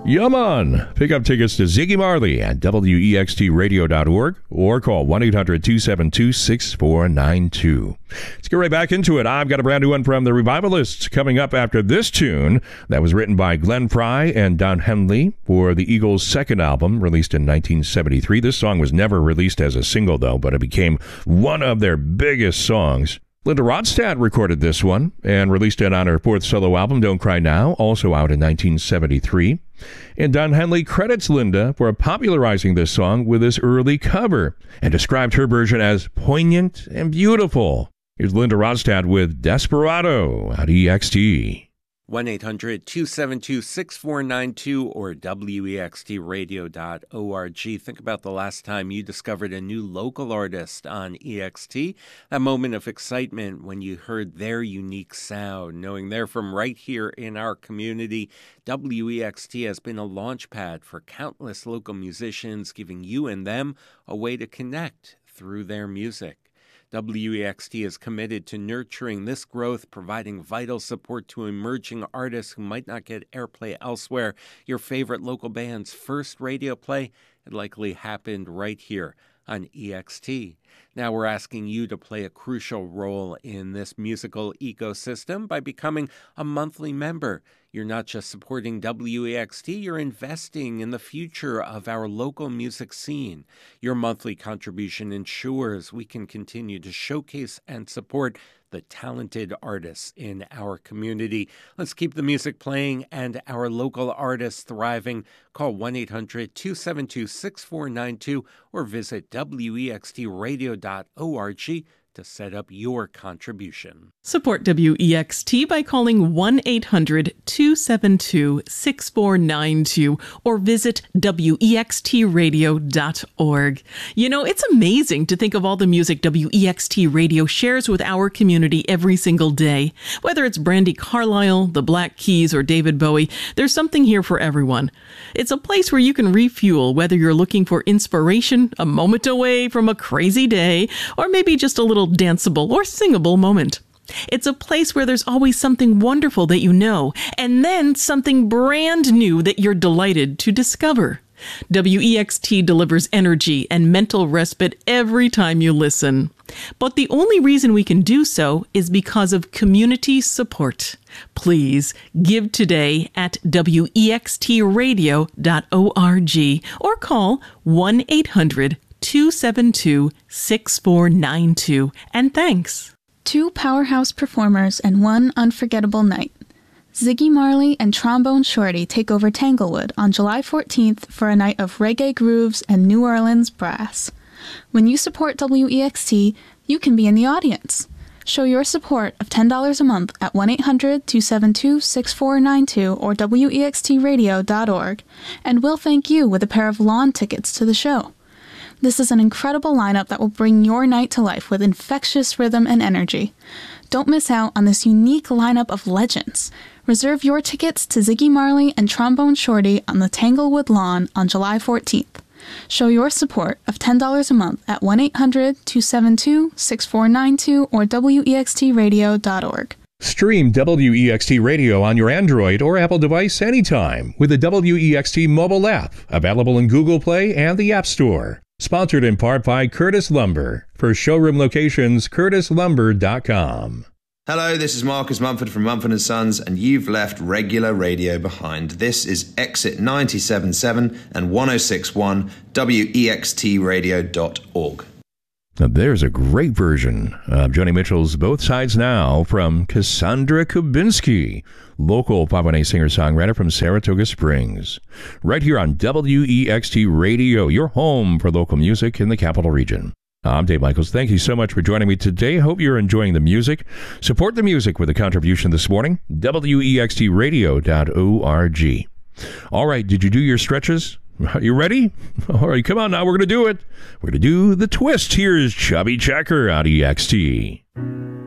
Yeah, man. Pick up tickets to Ziggy Marley at wextradio.org or call 1-800-272-6492. Let's get right back into it. I've got a brand new one from the Revivalists coming up after this tune that was written by Glenn Frey and Don Henley for the Eagles' second album, released in 1973. This song was never released as a single, though, but it became one of their biggest songs. Linda Ronstadt recorded this one and released it on her fourth solo album, Don't Cry Now, also out in 1973. And Don Henley credits Linda for popularizing this song with his early cover and described her version as poignant and beautiful. Here's Linda Ronstadt with Desperado at EXT. 1-800-272-6492 or wextradio.org. Think about the last time you discovered a new local artist on EXT. That moment of excitement when you heard their unique sound, knowing they're from right here in our community. WEXT has been a launch pad for countless local musicians, giving you and them a way to connect through their music. WEXT is committed to nurturing this growth, providing vital support to emerging artists who might not get airplay elsewhere. Your favorite local band's first radio play, it likely happened right here on EXT. Now we're asking you to play a crucial role in this musical ecosystem by becoming a monthly member. You're not just supporting WEXT, you're investing in the future of our local music scene. Your monthly contribution ensures we can continue to showcase and support the talented artists in our community. Let's keep the music playing and our local artists thriving. Call 1-800-272-6492 or visit wextradio.org to set up your contribution. Support WEXT by calling 1-800-272-6492 or visit wextradio.org. You know, it's amazing to think of all the music WEXT Radio shares with our community every single day. Whether it's Brandi Carlile, the Black Keys, or David Bowie, there's something here for everyone. It's a place where you can refuel whether you're looking for inspiration, a moment away from a crazy day, or maybe just a little danceable or singable moment. It's a place where there's always something wonderful that you know, and then something brand new that you're delighted to discover. WEXT delivers energy and mental respite every time you listen. But the only reason we can do so is because of community support. Please give today at wextradio.org or call 1-800-272-6492. And thanks. 2 powerhouse performers and 1 unforgettable night. Ziggy Marley and Trombone Shorty take over Tanglewood on July 14th for a night of reggae grooves and New Orleans brass. When you support WEXT, you can be in the audience. Show your support of $10 a month at 1-800-272-6492 or wextradio.org, and we'll thank you with a pair of lawn tickets to the show. This is an incredible lineup that will bring your night to life with infectious rhythm and energy. Don't miss out on this unique lineup of legends. Reserve your tickets to Ziggy Marley and Trombone Shorty on the Tanglewood lawn on July 14th. Show your support of $10 a month at 1-800-272-6492 or wextradio.org. Stream WEXT Radio on your Android or Apple device anytime with the WEXT mobile app, available in Google Play and the App Store. Sponsored in part by Curtis Lumber. For showroom locations, curtislumber.com. Hello, this is Marcus Mumford from Mumford & Sons, and you've left regular radio behind. This is Exit 97.7 and 106.1 wextradio.org. Now, there's a great version of Joni Mitchell's Both Sides Now from Cassandra Kubinski, local 518 singer-songwriter from Saratoga Springs. Right here on WEXT Radio, your home for local music in the Capital Region. I'm Dave Michaels. Thank you so much for joining me today. Hope you're enjoying the music. Support the music with a contribution this morning. wextradio.org. All right, did you do your stretches? Are you ready? All right, come on now. We're going to do it. We're going to do the twist. Here's Chubby Checker on EXT.